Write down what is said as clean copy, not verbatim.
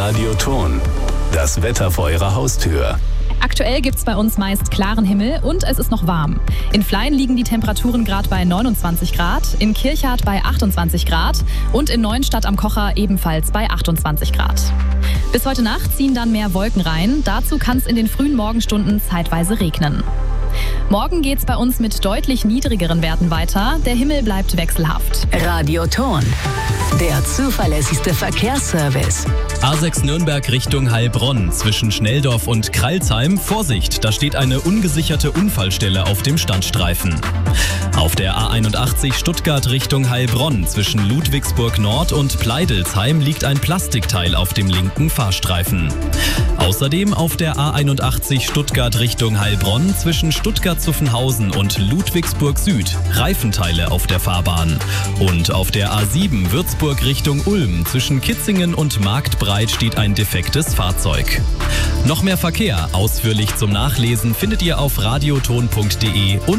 Radioton. Das Wetter vor Ihrer Haustür. Aktuell gibt es bei uns meist klaren Himmel und es ist noch warm. In Flein liegen die Temperaturen gerade bei 29 Grad, in Kirchhardt bei 28 Grad und in Neuenstadt am Kocher ebenfalls bei 28 Grad. Bis heute Nacht ziehen dann mehr Wolken rein. Dazu kann es in den frühen Morgenstunden zeitweise regnen. Morgen geht's bei uns mit deutlich niedrigeren Werten weiter. Der Himmel bleibt wechselhaft. Radioton, der zuverlässigste Verkehrsservice. A6 Nürnberg Richtung Heilbronn zwischen Schnelldorf und Kralsheim. Vorsicht, da steht eine ungesicherte Unfallstelle auf dem Standstreifen. Auf der A81 Stuttgart Richtung Heilbronn zwischen Ludwigsburg Nord und Pleidelsheim liegt ein Plastikteil auf dem linken Fahrstreifen. Außerdem auf der A81 Stuttgart Richtung Heilbronn zwischen Stuttgart-Zuffenhausen und Ludwigsburg Süd Reifenteile auf der Fahrbahn. Und auf der A7 Würzburg Richtung Ulm zwischen Kitzingen und Marktbreit steht ein defektes Fahrzeug. Noch mehr Verkehr ausführlich zum Nachlesen findet ihr auf radioton.de und